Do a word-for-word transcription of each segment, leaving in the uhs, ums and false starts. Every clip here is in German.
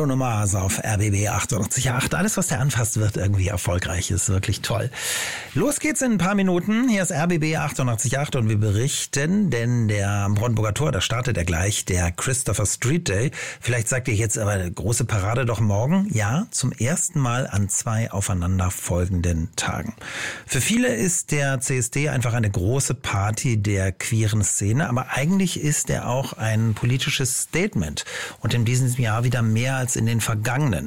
Bruno Mars auf R B B achtundachtzig Komma acht. Alles, was der anfasst, wird irgendwie erfolgreich. Ist wirklich toll. Los geht's in ein paar Minuten. Hier ist R B B achtundachtzig Komma acht und wir berichten, denn der am Brandenburger Tor, da startet er gleich, der Christopher Street Day. Vielleicht sagt ihr jetzt aber, große Parade doch morgen. Ja, zum ersten Mal an zwei aufeinanderfolgenden Tagen. Für viele ist der C S D einfach eine große Party der queeren Szene, aber eigentlich ist er auch ein politisches Statement und in diesem Jahr wieder mehr als in den vergangenen.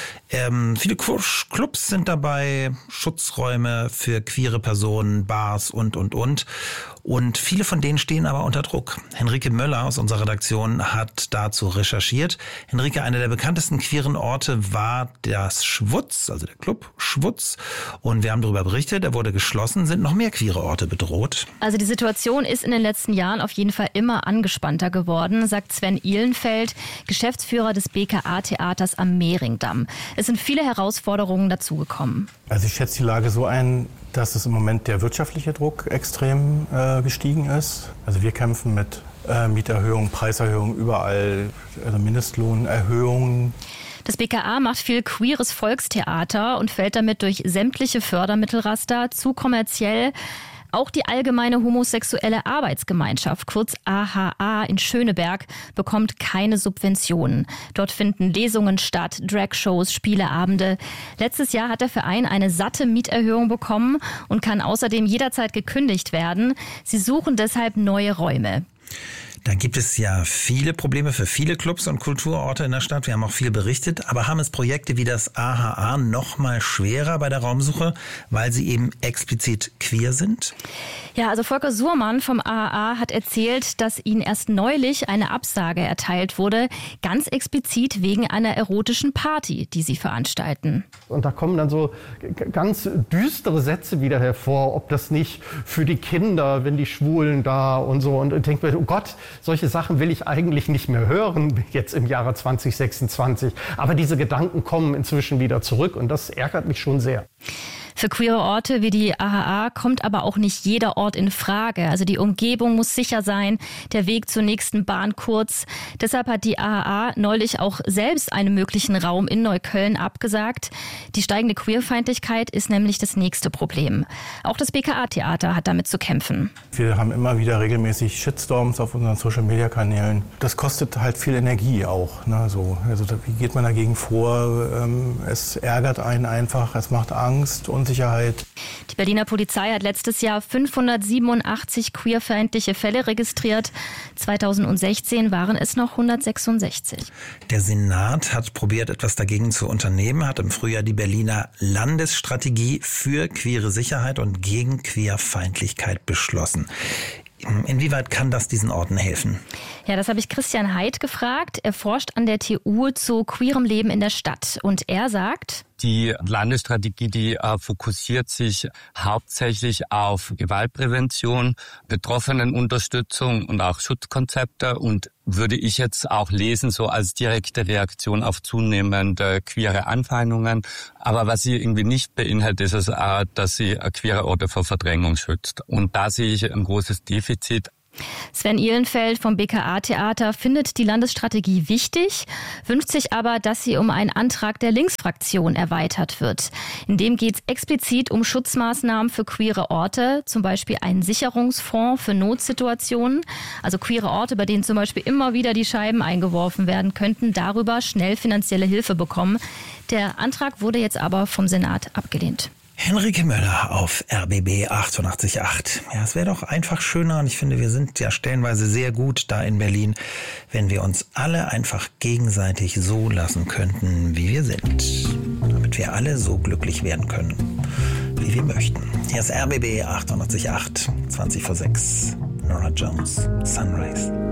Ähm, viele Clubs sind dabei, Schutzräume für queere Personen, Bars und, und, und. Und viele von denen stehen aber unter Druck. Henrike Möller aus unserer Redaktion hat dazu recherchiert. Henrike, einer der bekanntesten queeren Orte war das Schwutz, also der Club Schwutz. Und wir haben darüber berichtet, er wurde geschlossen. Sind noch mehr queere Orte bedroht? Also die Situation ist in den letzten Jahren auf jeden Fall immer angespannter geworden, sagt Sven Ihlenfeld, Geschäftsführer des B K A-Theaters am Mehringdamm. Es sind viele Herausforderungen dazugekommen. Also ich schätze die Lage so ein, dass es im Moment der wirtschaftliche Druck extrem äh, gestiegen ist. Also wir kämpfen mit äh, Mieterhöhungen, Preiserhöhungen überall, also Mindestlohnerhöhungen. Das B K A macht viel queeres Volkstheater und fällt damit durch sämtliche Fördermittelraster, zu kommerziell. Auch die Allgemeine Homosexuelle Arbeitsgemeinschaft, kurz A H A in Schöneberg, bekommt keine Subventionen. Dort finden Lesungen statt, Dragshows, Spieleabende. Letztes Jahr hat der Verein eine satte Mieterhöhung bekommen und kann außerdem jederzeit gekündigt werden. Sie suchen deshalb neue Räume. Da gibt es ja viele Probleme für viele Clubs und Kulturorte in der Stadt. Wir haben auch viel berichtet. Aber haben es Projekte wie das A H A noch mal schwerer bei der Raumsuche, weil sie eben explizit queer sind? Ja, also Volker Suhrmann vom A H A hat erzählt, dass ihnen erst neulich eine Absage erteilt wurde, ganz explizit wegen einer erotischen Party, die sie veranstalten. Und da kommen dann so ganz düstere Sätze wieder hervor, ob das nicht für die Kinder, wenn die Schwulen da und so. Und ich denke mir, oh Gott, solche Sachen will ich eigentlich nicht mehr hören, jetzt im Jahre zwanzig sechsundzwanzig. Aber diese Gedanken kommen inzwischen wieder zurück und das ärgert mich schon sehr. Für queere Orte wie die A H A kommt aber auch nicht jeder Ort in Frage. Also die Umgebung muss sicher sein, der Weg zur nächsten Bahn kurz. Deshalb hat die A H A neulich auch selbst einen möglichen Raum in Neukölln abgesagt. Die steigende Queerfeindlichkeit ist nämlich das nächste Problem. Auch das B K A-Theater hat damit zu kämpfen. Wir haben immer wieder regelmäßig Shitstorms auf unseren Social-Media-Kanälen. Das kostet halt viel Energie auch. Ne? So, also wie geht man dagegen vor? Ähm, es ärgert einen einfach, es macht Angst und Sicherheit. Die Berliner Polizei hat letztes Jahr fünfhundertsiebenundachtzig queerfeindliche Fälle registriert. zweitausendsechzehn waren es noch hundertsechsundsechzig. Der Senat hat probiert, etwas dagegen zu unternehmen, hat im Frühjahr die Berliner Landesstrategie für queere Sicherheit und gegen Queerfeindlichkeit beschlossen. Inwieweit kann das diesen Orten helfen? Ja, das habe ich Christian Heid gefragt. Er forscht an der T U zu queerem Leben in der Stadt. Und er sagt: Die Landesstrategie, die äh, fokussiert sich hauptsächlich auf Gewaltprävention, Betroffenenunterstützung und auch Schutzkonzepte und würde ich jetzt auch lesen, so als direkte Reaktion auf zunehmende queere Anfeindungen. Aber was sie irgendwie nicht beinhaltet, ist es, äh, dass sie äh, queere Orte vor Verdrängung schützt. Und da sehe ich ein großes Defizit. Sven Ihlenfeld vom B K A-Theater findet die Landesstrategie wichtig, wünscht sich aber, dass sie um einen Antrag der Linksfraktion erweitert wird. In dem geht es explizit um Schutzmaßnahmen für queere Orte, zum Beispiel einen Sicherungsfonds für Notsituationen. Also queere Orte, bei denen zum Beispiel immer wieder die Scheiben eingeworfen werden, könnten darüber schnell finanzielle Hilfe bekommen. Der Antrag wurde jetzt aber vom Senat abgelehnt. Henrike Möller auf R B B achtundachtzig Komma acht. Ja, es wäre doch einfach schöner und ich finde, wir sind ja stellenweise sehr gut da in Berlin, wenn wir uns alle einfach gegenseitig so lassen könnten, wie wir sind. Damit wir alle so glücklich werden können, wie wir möchten. Hier ist R B B achtundachtzig Komma acht, zwanzig vor sechs. Norah Jones, Sunrise.